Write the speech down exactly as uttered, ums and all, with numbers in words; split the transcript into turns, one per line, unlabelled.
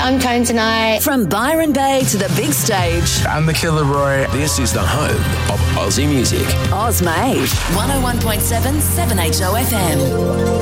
I'm Tone Tonight.
From Byron Bay to the big stage.
I'm the Killer Roy.
This is the home of Aussie music.
Oz Made.
one oh one point seven, seven H O F M.